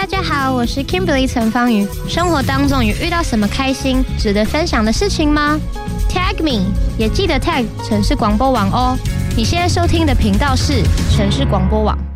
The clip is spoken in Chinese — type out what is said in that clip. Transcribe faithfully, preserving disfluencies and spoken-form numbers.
大家好，我是 Kimberly 陈芳瑜。生活当中有遇到什么开心、值得分享的事情吗 ？Tag me， 也记得 tag 城市广播网哦。你现在收听的频道是城市广播网。